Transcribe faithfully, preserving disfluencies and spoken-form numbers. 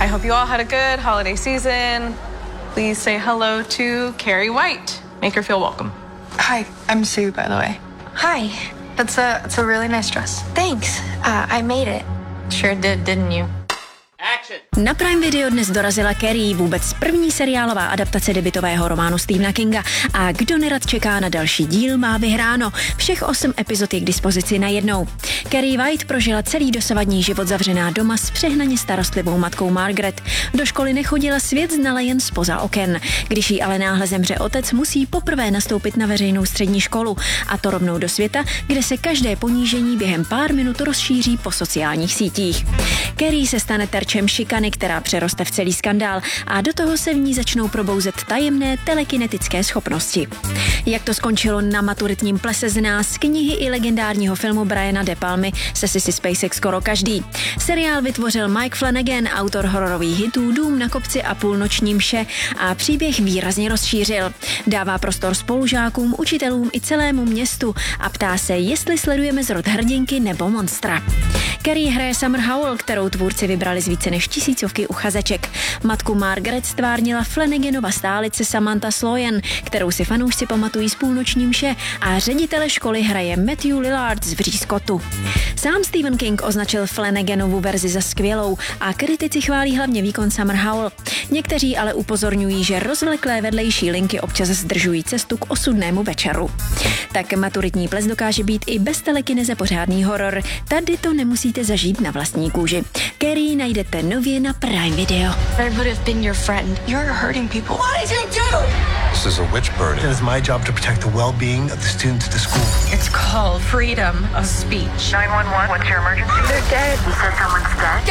hope you all had a good holiday season. Please say hello to Carrie White. Make her feel welcome. Hi, I'm Sue, by the way. Hi. That's a, that's a really nice dress. Thanks. Uh, I made it. Sure did, didn't you? Na Prime Video dnes dorazila Carrie, vůbec první seriálová adaptace debutového románu Stephena Kinga. A kdo nerad čeká na další díl, má vyhráno. Všech osm epizod je k dispozici najednou. Carrie White prožila celý dosavadní život zavřená doma s přehnaně starostlivou matkou Margaret. Do školy nechodila, svět znala jen zpoza oken. Když jí ale náhle zemře otec, musí poprvé nastoupit na veřejnou střední školu. A to rovnou do světa, kde se každé ponížení během pár minut rozšíří po sociálních sítích. Carrie se stane terčem šikany, která přeroste v celý skandál, a do toho se v ní začnou probouzet tajemné telekinetické schopnosti. Jak to skončilo na maturitním plese, zná z knihy i legendárního filmu Briana De Palmy se Sissy Spacek skoro každý. Seriál vytvořil Mike Flanagan, autor hororových hitů Dům na kopci a Půlnoční mše, a příběh výrazně rozšířil. Dává prostor spolužákům, učitelům i celému městu a ptá se, jestli sledujeme zrod hrdinky nebo monstra. Carrie hraje Summer Howell, kterou tvůrci vybrali z více než tisícovky uchazeček. Matku Margaret stvárnila Flanaganova stálice Samantha Sloyan, kterou si fanoušci pamatují z Půlnoční mše, a ředitele školy hraje Matthew Lillard z Vřískotu. Sám Stephen King označil Flanaganovu verzi za skvělou a kritici chválí hlavně výkon Summer Howell. Někteří ale upozorňují, že rozvleklé vedlejší linky občas zdržují cestu k osudnému večeru. Tak maturitní ples dokáže být i bez telekineze pořádný horor. Tady to nemusíte zažít na vlastní kůži. Carrie najdete nově na Prime Video. I would have been your friend. You're hurting people. What did you do? This is a witch burning. It is my job to protect the well-being of the students at the school. It's called freedom of speech. nine one one, what's your emergency? They're dead. You said someone's dead?